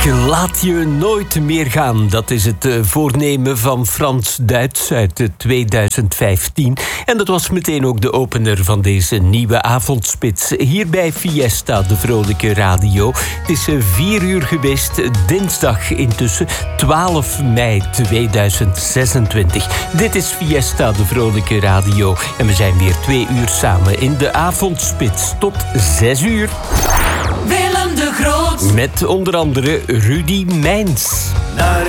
Ik laat je nooit meer gaan. Dat is het voornemen van Frans Duits uit 2015. En dat was meteen ook de opener van deze nieuwe avondspits. Hier bij Fiesta, de vrolijke radio. Het is 4 uur geweest, dinsdag intussen, 12 mei 2026. Dit is Fiesta, de vrolijke radio. En we zijn weer 2 uur samen in de avondspits. Tot 6 uur. Willem de Groot. Met onder andere Rudy Mijns. Naar